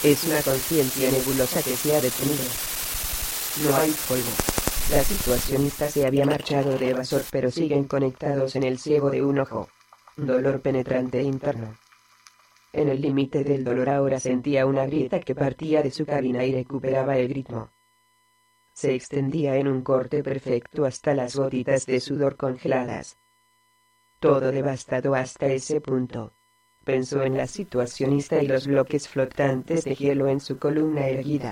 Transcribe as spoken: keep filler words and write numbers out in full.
Es una conciencia nebulosa que se ha detenido. No hay polvo. La situacionista se había marchado de evasor, pero siguen conectados en el ciego de un ojo. Dolor penetrante interno. En el límite del dolor ahora sentía una grieta que partía de su cabina y recuperaba el ritmo. Se extendía en un corte perfecto hasta las gotitas de sudor congeladas. Todo devastado hasta ese punto. Pensó en la situacionista y los bloques flotantes de hielo en su columna erguida.